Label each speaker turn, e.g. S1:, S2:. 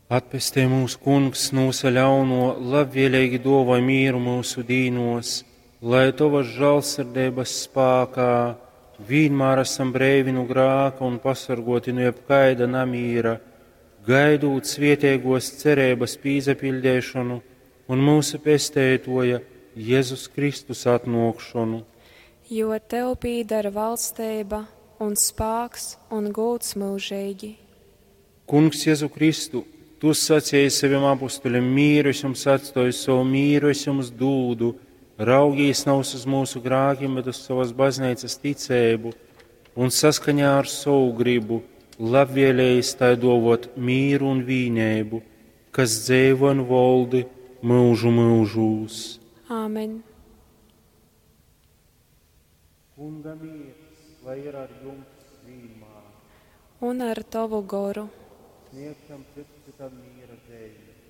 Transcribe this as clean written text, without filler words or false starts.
S1: Atpestī mūsu kungs mūsu ļauno, labvēlīgi dāvā mieru mūsu dīnos, lai tavas žēlsirdības spēkā vienmēr esam brīvi no grēka un pasargoti no jebkaida namīra, gaidot svētīgos cerības pīzapildīšanu un mūsu pestētoja Jēzus Kristus atnākšanu.
S2: Jo tev pīdara valstība un spēks un gods mūžīgi.
S1: Kungs Jēzu Kristu, tu sacīji saviem apustuļiem: mīru es jums atstāju, savu mīru es jums dūdu, raugīs nav uz mūsu grēkiem, bet uz savas baznīcas ticību, un saskaņā ar savu gribu labvēlējis tai dāvāt mīru un vienību, kas dzīvo un valdi mūžu mūžos.
S2: Āmen.
S1: Kunga miers, lai ir ar jums vienmēr.
S2: Un ar tavu goru.
S1: Sniegtam citam mīra dēļ.